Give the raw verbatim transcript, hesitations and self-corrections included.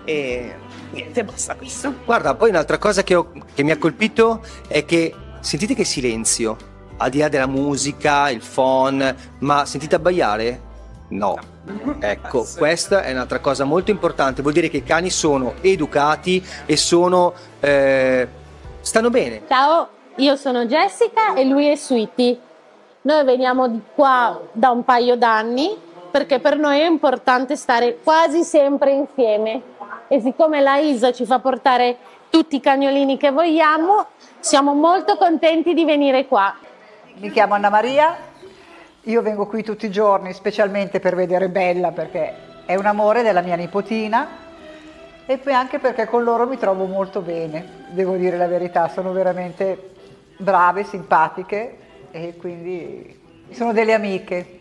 e niente, basta questo. Guarda, poi un'altra cosa che, ho- che mi ha colpito è che sentite che silenzio, al di là della musica, il phon, ma sentite abbaiare? No. Ecco, questa è un'altra cosa molto importante, vuol dire che i cani sono educati e sono, eh, stanno bene. Ciao, io sono Jessica e lui è Sweetie. Noi veniamo di qua da un paio d'anni perché per noi è importante stare quasi sempre insieme e siccome la Isa ci fa portare tutti i cagnolini che vogliamo, siamo molto contenti di venire qua. Mi chiamo Anna Maria, io vengo qui tutti i giorni specialmente per vedere Bella perché è un amore della mia nipotina e poi anche perché con loro mi trovo molto bene, devo dire la verità, sono veramente brave, simpatiche e quindi sono delle amiche.